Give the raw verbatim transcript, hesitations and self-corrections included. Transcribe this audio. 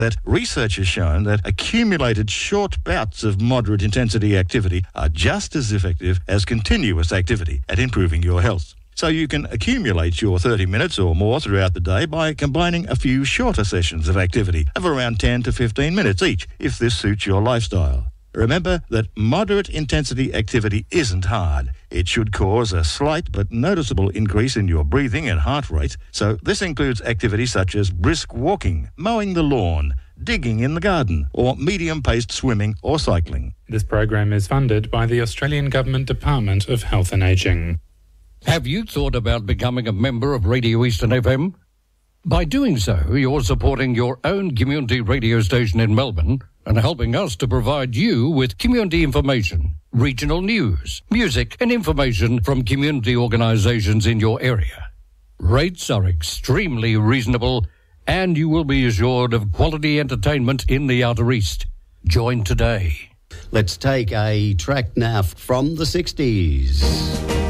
that research has shown that accumulated short bouts of moderate intensity activity are just as effective as continuous activity at improving your health. So you can accumulate your thirty minutes or more throughout the day by combining a few shorter sessions of activity of around ten to fifteen minutes each, if this suits your lifestyle. Remember that moderate intensity activity isn't hard. It should cause a slight but noticeable increase in your breathing and heart rate. So this includes activities such as brisk walking, mowing the lawn, digging in the garden, or medium-paced swimming or cycling. This program is funded by the Australian Government Department of Health and Ageing. Have you thought about becoming a member of Radio Eastern F M? By doing so, you're supporting your own community radio station in Melbourne and helping us to provide you with community information, regional news, music and information from community organisations in your area. Rates are extremely reasonable and you will be assured of quality entertainment in the Outer East. Join today. Let's take a track now from the sixties.